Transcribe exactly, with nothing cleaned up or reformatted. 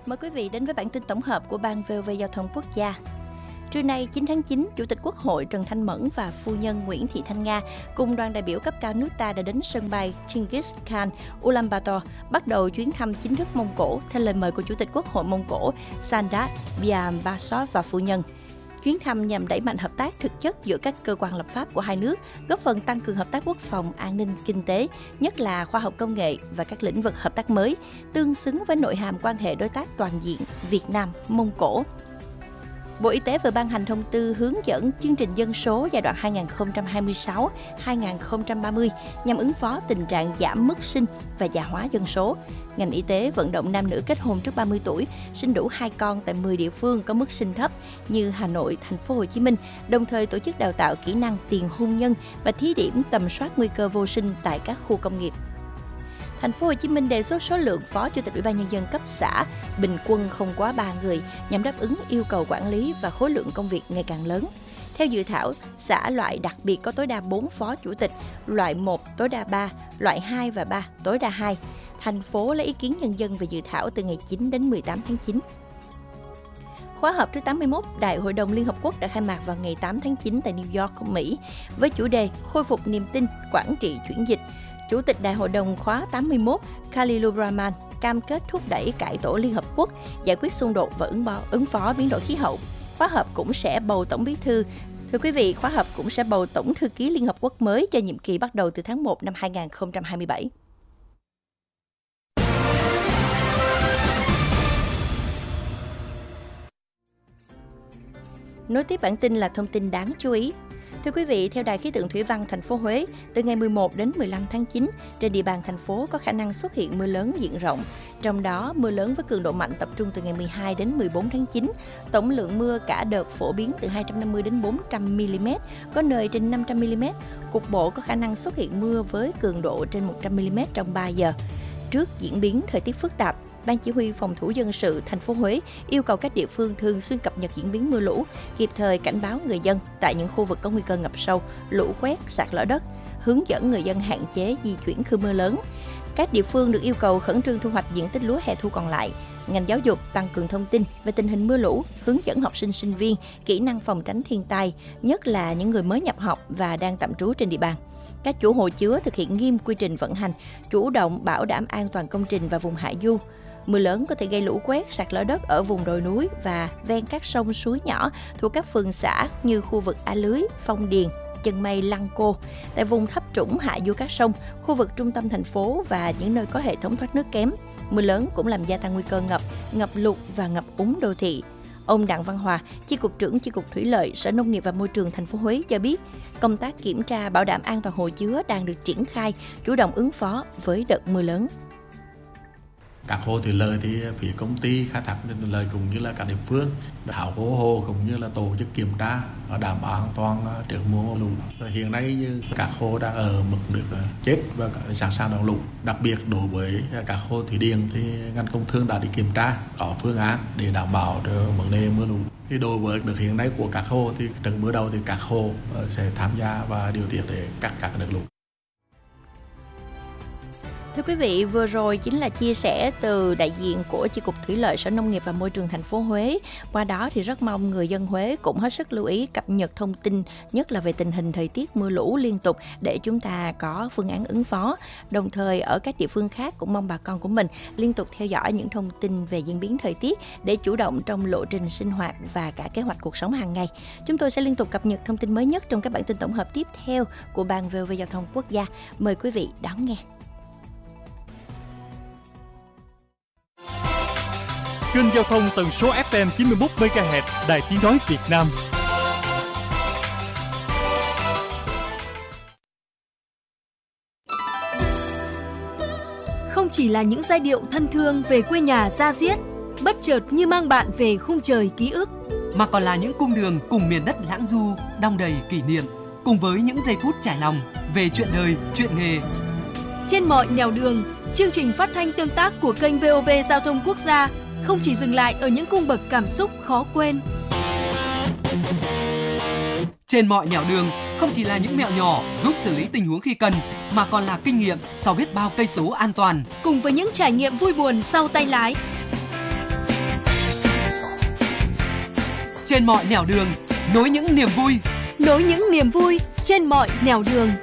Mời quý vị đến với bản tin tổng hợp của Ban vê o vê Giao thông Quốc gia. Trưa nay chín tháng chín, Chủ tịch Quốc hội Trần Thanh Mẫn và phu nhân Nguyễn Thị Thanh Nga cùng đoàn đại biểu cấp cao nước ta đã đến sân bay Genghis Khan, Ulaanbaatar, bắt đầu chuyến thăm chính thức Mông Cổ theo lời mời của Chủ tịch Quốc hội Mông Cổ Samdech Pianbarsot và phu nhân. Chuyến thăm nhằm đẩy mạnh hợp tác thực chất giữa các cơ quan lập pháp của hai nước, góp phần tăng cường hợp tác quốc phòng, an ninh, kinh tế, nhất là khoa học công nghệ và các lĩnh vực hợp tác mới, tương xứng với nội hàm quan hệ đối tác toàn diện Việt Nam-Mông Cổ. Bộ Y tế vừa ban hành thông tư hướng dẫn chương trình dân số giai đoạn hai nghìn không trăm hai mươi sáu đến hai nghìn không trăm ba mươi nhằm ứng phó tình trạng giảm mức sinh và già hóa dân số. Ngành y tế vận động nam nữ kết hôn trước ba mươi tuổi, sinh đủ hai con tại mười địa phương có mức sinh thấp như Hà Nội, Thành phố Hồ Chí Minh, đồng thời tổ chức đào tạo kỹ năng tiền hôn nhân và thí điểm tầm soát nguy cơ vô sinh tại các khu công nghiệp. Thành phố Hồ Chí Minh đề xuất số lượng phó chủ tịch Ủy ban nhân dân cấp xã bình quân không quá ba người nhằm đáp ứng yêu cầu quản lý và khối lượng công việc ngày càng lớn. Theo dự thảo, xã loại đặc biệt có tối đa bốn phó chủ tịch, loại một tối đa ba, loại hai và ba tối đa hai. Thành phố lấy ý kiến nhân dân về dự thảo từ ngày chín đến mười tám tháng chín. Khóa họp thứ tám mươi mốt Đại hội đồng Liên Hợp Quốc đã khai mạc vào ngày tám tháng chín tại New York, Mỹ, với chủ đề Khôi phục niềm tin, quản trị chuyển dịch. Chủ tịch Đại hội đồng khóa tám mươi mốt Khalilur Rahman cam kết thúc đẩy cải tổ Liên Hợp Quốc, giải quyết xung đột và ứng, báo, ứng phó biến đổi khí hậu. Khóa họp cũng sẽ bầu tổng bí thư. Thưa quý vị, khóa họp cũng sẽ bầu tổng thư ký Liên Hợp Quốc mới cho nhiệm kỳ bắt đầu từ tháng một năm hai nghìn không trăm hai mươi bảy. Nối tiếp bản tin là thông tin đáng chú ý. Thưa quý vị, theo Đài khí tượng thủy văn thành phố Huế, từ ngày mười một đến mười lăm tháng chín, trên địa bàn thành phố có khả năng xuất hiện mưa lớn diện rộng. Trong đó, mưa lớn với cường độ mạnh tập trung từ ngày mười hai đến mười bốn tháng chín. Tổng lượng mưa cả đợt phổ biến từ hai trăm năm mươi đến bốn trăm mi-li-mét, có nơi trên năm trăm mi-li-mét. Cục bộ có khả năng xuất hiện mưa với cường độ trên một trăm mi-li-mét trong ba giờ. Trước diễn biến thời tiết phức tạp, Ban Chỉ huy Phòng thủ dân sự thành phố Huế yêu cầu các địa phương thường xuyên cập nhật diễn biến mưa lũ, kịp thời cảnh báo người dân tại những khu vực có nguy cơ ngập sâu, lũ quét, sạt lở đất, hướng dẫn người dân hạn chế di chuyển khi mưa lớn. Các địa phương được yêu cầu khẩn trương thu hoạch diện tích lúa hè thu còn lại. Ngành giáo dục tăng cường thông tin về tình hình mưa lũ, hướng dẫn học sinh sinh viên kỹ năng phòng tránh thiên tai, nhất là những người mới nhập học và đang tạm trú trên địa bàn. Các chủ hồ chứa thực hiện nghiêm quy trình vận hành, chủ động bảo đảm an toàn công trình và vùng hạ du. Mưa lớn có thể gây lũ quét, sạt lở đất ở vùng đồi núi và ven các sông suối nhỏ thuộc các phường xã như khu vực A Lưới, Phong Điền, Chân Mây, Lăng Cô. Tại vùng thấp trũng hạ du các sông, khu vực trung tâm thành phố và những nơi có hệ thống thoát nước kém, mưa lớn cũng làm gia tăng nguy cơ ngập, ngập lụt và ngập úng đô thị. Ông Đặng Văn Hòa, Chi cục trưởng Chi cục Thủy lợi, Sở Nông nghiệp và Môi trường thành phố Huế cho biết, công tác kiểm tra bảo đảm an toàn hồ chứa đang được triển khai, chủ động ứng phó với đợt mưa lớn. Các hồ thủy lợi thì phía công ty khai thác thủy lợi cũng như là các địa phương thảo gỗ hồ cũng như là tổ chức kiểm tra đảm bảo an toàn trước mùa lũ. Hiện nay như các hồ đang ở mực nước chết và sẵn sàng đón lũ. Đặc biệt đối với các hồ thủy điện thì ngành công thương đã đi kiểm tra có phương án để đảm bảo được vấn đề mưa lũ. Thì đối với được hiện nay của các hồ thì trận mưa đầu thì các hồ sẽ tham gia và điều tiết để cắt các đợt lũ. Thưa quý vị, vừa rồi chính là chia sẻ từ đại diện của Chi cục Thủy lợi, Sở Nông nghiệp và Môi trường thành phố Huế. Qua đó thì rất mong người dân Huế cũng hết sức lưu ý cập nhật thông tin, nhất là về tình hình thời tiết mưa lũ liên tục để chúng ta có phương án ứng phó. Đồng thời ở các địa phương khác cũng mong bà con của mình liên tục theo dõi những thông tin về diễn biến thời tiết để chủ động trong lộ trình sinh hoạt và cả kế hoạch cuộc sống hàng ngày. Chúng tôi sẽ liên tục cập nhật thông tin mới nhất trong các bản tin tổng hợp tiếp theo của Ban vê o vê Giao thông Quốc gia. Mời quý vị đón nghe. Kênh giao thông tần số ép em chín mươi mốt mê ga héc Đài Tiếng nói Việt Nam. Không chỉ là những giai điệu thân thương về quê nhà da diết, bất chợt như mang bạn về khung trời ký ức, mà còn là những cung đường cùng miền đất lãng du, đong đầy kỷ niệm, cùng với những giây phút trải lòng về chuyện đời, chuyện nghề. Trên mọi nẻo đường, chương trình phát thanh tương tác của kênh vê o vê Giao thông Quốc gia không chỉ dừng lại ở những cung bậc cảm xúc khó quên. Trên mọi nẻo đường không chỉ là những mẹo nhỏ giúp xử lý tình huống khi cần, mà còn là kinh nghiệm sau biết bao cây số an toàn. Cùng với những trải nghiệm vui buồn sau tay lái. trên mọi nẻo đường, nối những niềm vui, nối những niềm vui trên mọi nẻo đường.